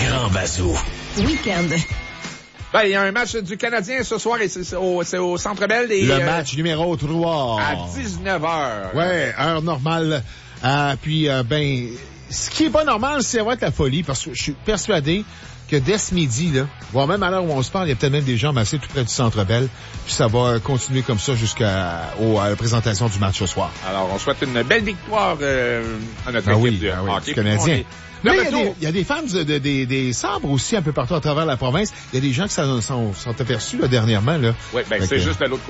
Grand Bazou. Week-end. Ben, il y a un match du Canadien ce soir et c'est au Centre Bell. Le match numéro 3. À 19h. Ouais, heure normale. Puis, ce qui est pas normal, c'est avoir la folie, parce que je suis persuadé que dès ce midi, là, voire même à l'heure où on se parle, il y a peut-être même des gens massés tout près du Centre Bell. Puis ça va continuer comme ça jusqu'à la présentation du match ce soir. Alors, on souhaite une belle victoire à notre équipe du hockey. Du Canadien. Mais il y a des fans des sabres aussi un peu partout à travers la province. Il y a des gens qui s'en sont aperçus là, dernièrement. Là. Oui, c'est juste de l'autre côté.